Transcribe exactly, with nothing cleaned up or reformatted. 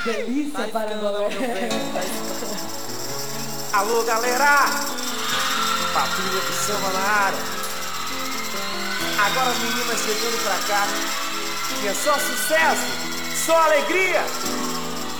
delícia, Parangolé. Alô, galera! Patrulha do samba na área. Agora as meninas chegando pra cá. E é só sucesso, só alegria.